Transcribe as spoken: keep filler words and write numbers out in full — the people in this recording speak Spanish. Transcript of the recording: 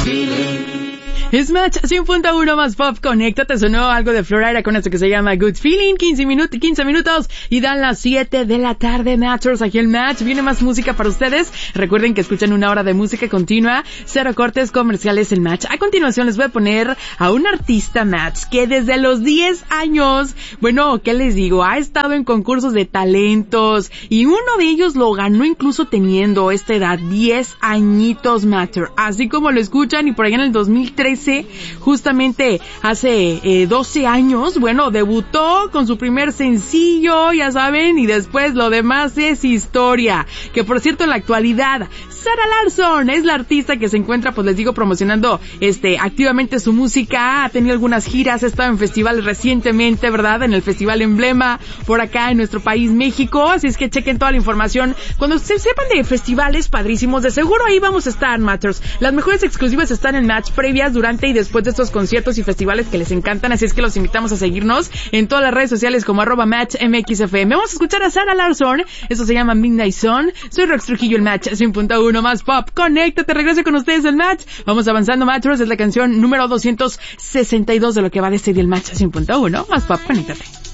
Es Match cien punto uno más pop. Conéctate, sonó algo de Florida con esto que se llama Good Feeling. quince minutos, quince minutos y dan las siete de la tarde. Matchers, aquí el Match. Viene más música para ustedes. Recuerden que escuchan una hora de música continua, cero cortes comerciales el Match. A continuación les voy a poner a un artista Match que desde los diez años, bueno, ¿qué les digo? Ha estado en concursos de talentos y uno de ellos lo ganó incluso teniendo esta edad, diez añitos Matcher. Así como lo escuchan, y por allá en el dos mil trece, justamente hace eh, doce años, bueno, debutó con su primer sencillo, ya saben, y después lo demás es historia. Que por cierto, en la actualidad, Zara Larsson es la artista que se encuentra, pues les digo, promocionando este activamente su música. Ha tenido algunas giras, ha estado en festivales recientemente, ¿verdad? En el Festival Emblema, por acá en nuestro país, México. Así es que chequen toda la información. Cuando se sepan de festivales padrísimos, de seguro ahí vamos a estar, Matchers. Las mejores exclusivas están en Match, previas, durante y después de estos conciertos y festivales que les encantan. Así es que los invitamos a seguirnos en todas las redes sociales como arroba Match M X F M. Vamos a escuchar a Zara Larsson. Eso se llama Midnight Sun. Soy Rox Trujillo, el Match cien punto uno más pop. Conéctate, regreso con ustedes el Match. Vamos avanzando, Matchers. Es la canción número doscientos sesenta y dos de lo que va de este día el Match cien punto uno más pop. Conéctate.